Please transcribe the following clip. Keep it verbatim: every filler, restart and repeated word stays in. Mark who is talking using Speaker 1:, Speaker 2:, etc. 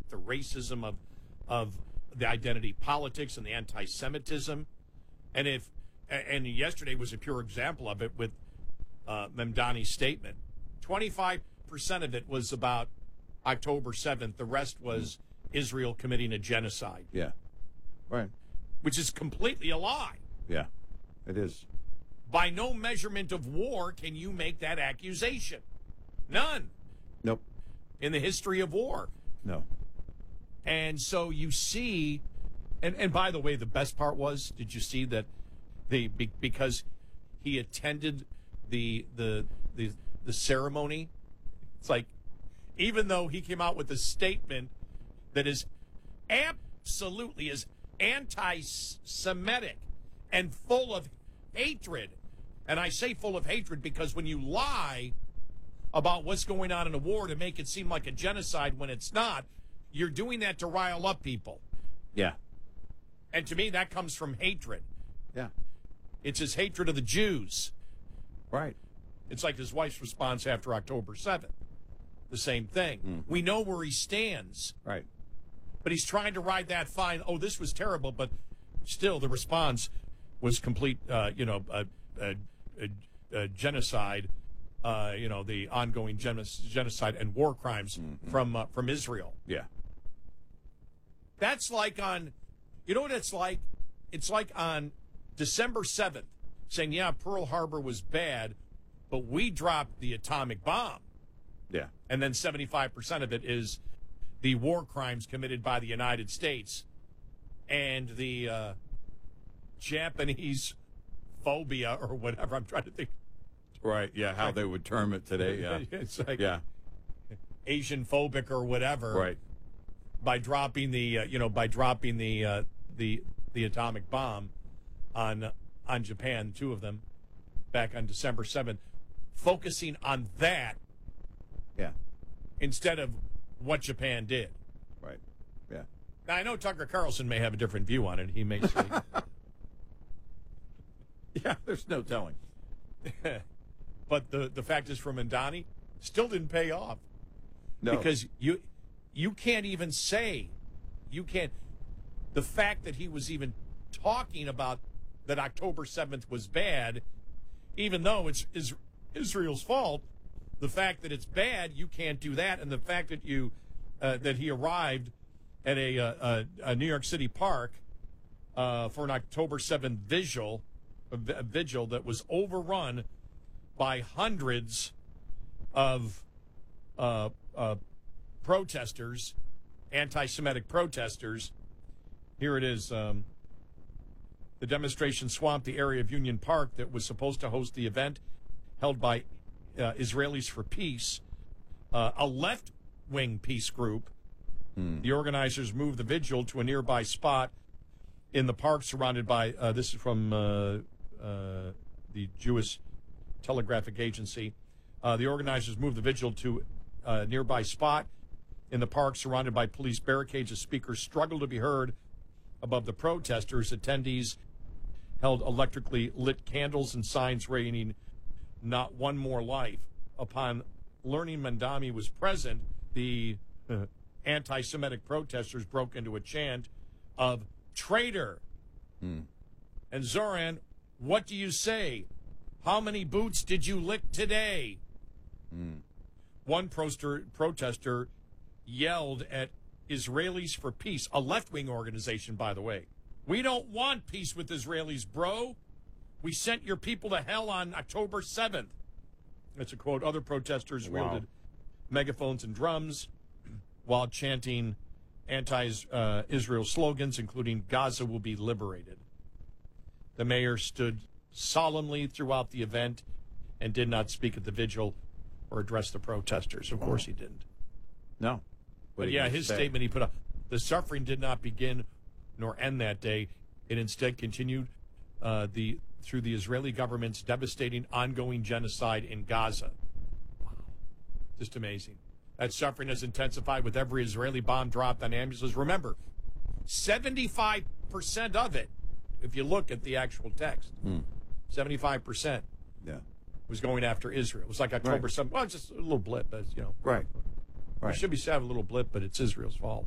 Speaker 1: the racism of of the identity politics and the anti-Semitism. And if and yesterday was a pure example of it with uh, Mamdani's statement. twenty-five percent of it was about October seventh. The rest was Israel committing a genocide.
Speaker 2: Yeah. Right.
Speaker 1: Which is completely a lie.
Speaker 2: Yeah, it is.
Speaker 1: By no measurement of war can you make that accusation. None.
Speaker 2: Nope.
Speaker 1: In the history of war.
Speaker 2: No.
Speaker 1: And so you see, and, and by the way, the best part was, did you see that the be, because he attended the the the the ceremony? It's like, even though he came out with a statement that is absolutely is anti-Semitic and full of hatred, and I say full of hatred because when you lie about what's going on in a war to make it seem like a genocide when it's not, you're doing that to rile up people.
Speaker 2: Yeah.
Speaker 1: And to me, that comes from hatred.
Speaker 2: Yeah.
Speaker 1: It's his hatred of the Jews.
Speaker 2: Right.
Speaker 1: It's like his wife's response after October seventh. The same thing.
Speaker 2: Mm.
Speaker 1: We know where he stands.
Speaker 2: Right.
Speaker 1: But he's trying to ride that fine. Oh, this was terrible, but still the response was complete, uh, you know, uh, uh, uh, uh, genocide, uh, you know, the ongoing gen- genocide and war crimes mm-hmm. from uh, from Israel.
Speaker 2: Yeah.
Speaker 1: That's like on, you know what it's like? It's like on December seventh saying, yeah, Pearl Harbor was bad, but we dropped the atomic bomb.
Speaker 2: Yeah.
Speaker 1: And then seventy-five percent of it is the war crimes committed by the United States and the uh, Japanese phobia or whatever. I'm trying to think.
Speaker 2: Right, yeah, how they would term it today, yeah.
Speaker 1: It's like
Speaker 2: yeah.
Speaker 1: Asian phobic or whatever.
Speaker 2: Right.
Speaker 1: By dropping the, uh, you know, by dropping the uh, the the atomic bomb on on Japan, two of them, back on December seventh, focusing on that.
Speaker 2: Yeah.
Speaker 1: Instead of what Japan did.
Speaker 2: Right. Yeah.
Speaker 1: Now, I know Tucker Carlson may have a different view on it. He may say.
Speaker 2: Yeah, there's no telling.
Speaker 1: But the, the fact is, from Mamdani, still didn't pay off.
Speaker 2: No.
Speaker 1: Because you you can't even say, you can't, the fact that he was even talking about that October seventh was bad, even though it's is Israel's fault, the fact that it's bad, you can't do that. And the fact that you uh, that he arrived at a, uh, a, a New York City park uh, for an October seventh vigil, a, a vigil that was overrun by hundreds of uh, uh, protesters, anti-Semitic protesters. Here it is. Um, the demonstration swamped the area of Union Park that was supposed to host the event held by uh, Israelis for Peace, uh, a left-wing peace group. Hmm. The organizers moved the vigil to a nearby spot in the park surrounded by, uh, this is from uh, uh, the Jewish Telegraphic Agency. Uh, the organizers moved the vigil to a nearby spot in the park surrounded by police barricades. The speakers struggled to be heard above the protesters. Attendees held electrically lit candles and signs reading, "Not one more life." Upon learning Mamdani was present, the uh, anti-Semitic protesters broke into a chant of "traitor." Hmm. And Zoran, what do you say? How many boots did you lick today? Hmm. One proster, protester yelled at Israelis for Peace, a left-wing organization, by the way. "We don't want peace with Israelis, bro. We sent your people to hell on October seventh. That's a quote. Other protesters
Speaker 2: Wow.
Speaker 1: wielded megaphones and drums while chanting anti-Israel slogans, including "Gaza will be liberated." The mayor stood solemnly throughout the event and did not speak at the vigil or address the protesters. Of wow. course he didn't.
Speaker 2: No.
Speaker 1: But, but yeah, his say. statement he put up, the suffering did not begin nor end that day. It instead continued uh, the through the Israeli government's devastating ongoing genocide in Gaza. Wow. Just amazing. That suffering has intensified with every Israeli bomb dropped on ambulances. Remember, seventy-five percent of it, if you look at the actual text, hmm. seventy-five percent
Speaker 2: yeah.
Speaker 1: was going after Israel. It was like October
Speaker 2: right.
Speaker 1: seventh. Well, it's just a little blip, as you know.
Speaker 2: Right. Right.
Speaker 1: It should be sad, a little blip, but it's Israel's fault.